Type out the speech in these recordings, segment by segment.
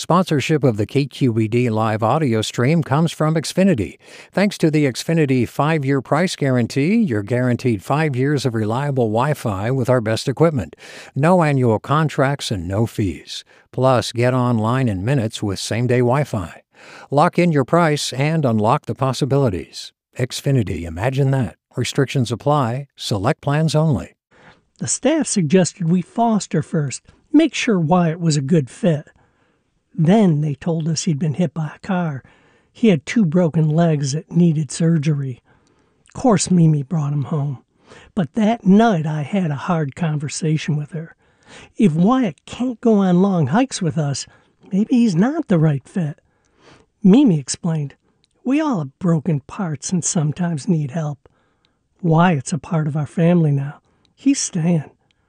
Sponsorship of the KQED live audio stream comes from Xfinity. Thanks to the Xfinity 5-year price guarantee, you're guaranteed 5 years of reliable Wi-Fi with our best equipment. No annual contracts and no fees. Plus, get online in minutes with same-day Wi-Fi. Lock in your price and unlock the possibilities. Xfinity, imagine that. Restrictions apply. Select plans only. The staff suggested we foster first, make sure Wyatt was a good fit. Then they told us he'd been hit by a car. He had 2 broken legs that needed surgery. Of course, Mimi brought him home. But that night I had a hard conversation with her. If Wyatt can't go on long hikes with us, maybe he's not the right fit. Mimi explained, we all have broken parts and sometimes need help. Wyatt's a part of our family now. He's staying.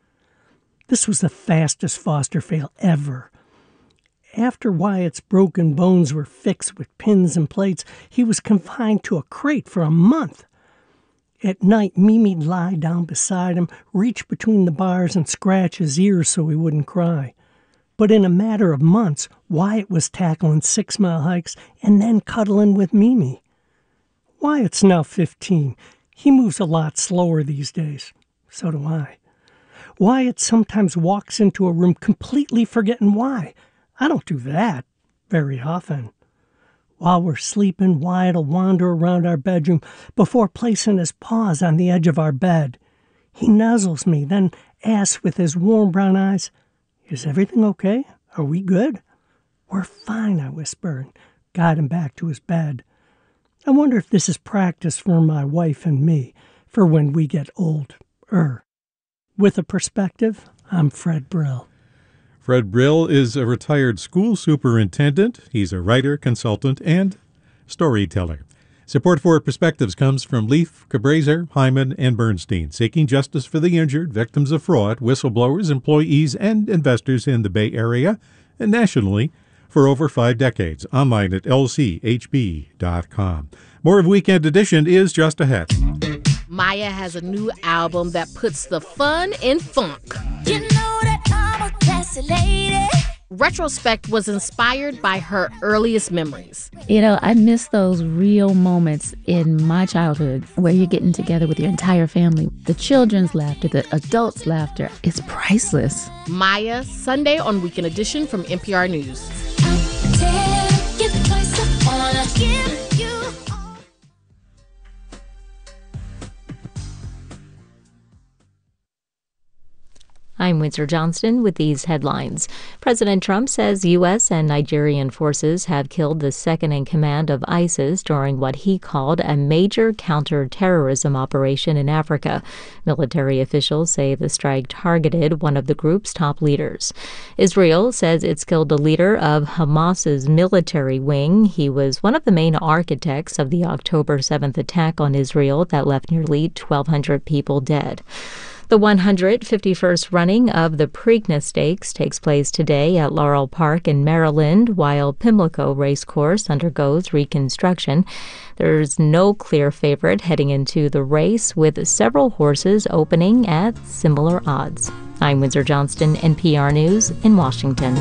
This was the fastest foster fail ever. After Wyatt's broken bones were fixed with pins and plates, he was confined to a crate for a month. At night, Mimi'd lie down beside him, reach between the bars and scratch his ears so he wouldn't cry. But in a matter of months, Wyatt was tackling 6-mile hikes and then cuddling with Mimi. Wyatt's now 15. He moves a lot slower these days. So do I. Wyatt sometimes walks into a room completely forgetting why. I don't do that very often. While we're sleeping, Wyatt will wander around our bedroom before placing his paws on the edge of our bed. He nuzzles me, then asks with his warm brown eyes, "Is everything okay? Are we good?" "We're fine," I whisper, and guide him back to his bed. I wonder if this is practice for my wife and me, for when we get older. With a perspective, I'm Fred Brill. Fred Brill is a retired school superintendent. He's a writer, consultant, and storyteller. Support for Perspectives comes from Leaf, Cabraser, Hyman, and Bernstein, seeking justice for the injured, victims of fraud, whistleblowers, employees, and investors in the Bay Area and nationally for over 5 decades. Online at lchb.com. More of Weekend Edition is just ahead. Maya has a new album that puts the fun in funk. You know that I'm a classy lady. Retrospect was inspired by her earliest memories. You know, I miss those real moments in my childhood where you're getting together with your entire family. The children's laughter, the adults' laughter, it's priceless. Maya, Sunday on Weekend Edition from NPR News. Take you the place I wanna give you. I'm Windsor Johnston with these headlines. President Trump says U.S. and Nigerian forces have killed the second-in-command of ISIS during what he called a major counter-terrorism operation in Africa. Military officials say the strike targeted one of the group's top leaders. Israel says it's killed the leader of Hamas's military wing. He was one of the main architects of the October 7th attack on Israel that left nearly 1,200 people dead. The 151st running of the Preakness Stakes takes place today at Laurel Park in Maryland, while Pimlico Racecourse undergoes reconstruction. There's no clear favorite heading into the race, with several horses opening at similar odds. I'm Windsor Johnston, NPR News in Washington.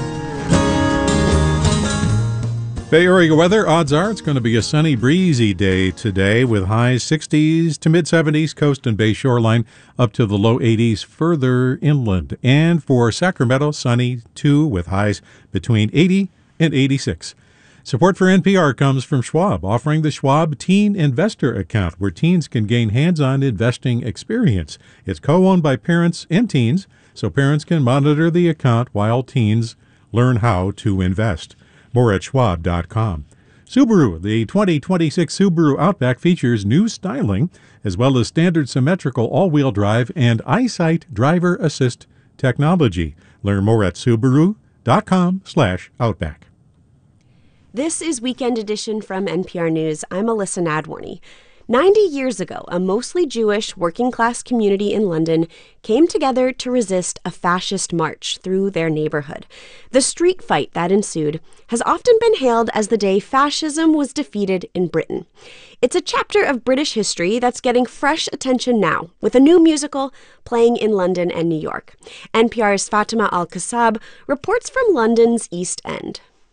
Bay Area weather, odds are it's going to be a sunny, breezy day today with highs 60s to mid-70s, coast and bay shoreline up to the low 80s further inland. And for Sacramento, sunny too with highs between 80 and 86. Support for NPR comes from Schwab, offering the Schwab Teen Investor Account, where teens can gain hands-on investing experience. It's co-owned by parents and teens, so parents can monitor the account while teens learn how to invest. More at schwab.com. Subaru, the 2026 Subaru Outback features new styling, as well as standard symmetrical all-wheel drive and EyeSight driver assist technology. Learn more at subaru.com/outback. This is Weekend Edition from NPR News. I'm Alyssa Nadworny. 90 years ago, a mostly Jewish working-class community in London came together to resist a fascist march through their neighborhood. The street fight that ensued has often been hailed as the day fascism was defeated in Britain. It's a chapter of British history that's getting fresh attention now, with a new musical playing in London and New York. NPR's Fatima Al-Kassab reports from London's East End.